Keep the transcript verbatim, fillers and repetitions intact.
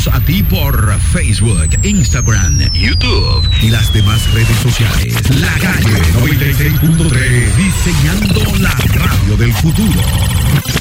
Síguenos a ti por Facebook, Instagram, YouTube y las demás redes sociales. La Calle noventa y seis punto tres, diseñando la radio del futuro.